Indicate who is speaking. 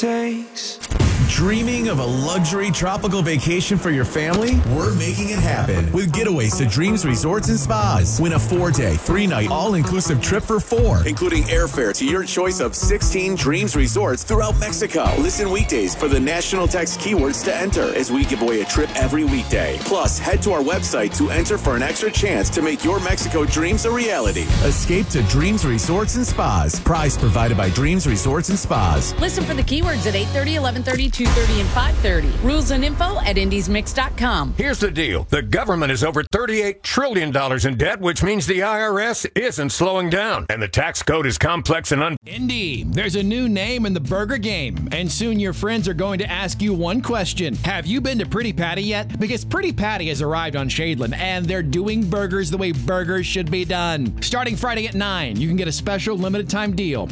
Speaker 1: takes.
Speaker 2: Dreaming of a luxury tropical vacation for your family? We're making it happen with Getaways to Dreams Resorts and Spas. Win a 4-day, 3-night, all-inclusive trip for 4, including airfare to your choice of 16 Dreams Resorts throughout Mexico. Listen weekdays for the national text keywords to enter as we give away a trip every weekday. Plus, head to our website to enter for an extra chance to make your Mexico dreams a reality. Escape to Dreams Resorts and Spas. Prize provided by Dreams Resorts and Spas.
Speaker 3: Listen for the keywords at 8:30, 11:30, 2:30, and 5:30. Rules and info at indiesmix.com.
Speaker 4: Here's the deal. The government is over $38 trillion in debt, which means the IRS isn't slowing down. And the tax code is complex and
Speaker 5: Indy, there's a new name in the burger game. And soon your friends are going to ask you one question. Have you been to Pretty Patty yet? Because Pretty Patty has arrived on Shadeland, and they're doing burgers the way burgers should be done. Starting Friday at 9, you can get a special limited time deal.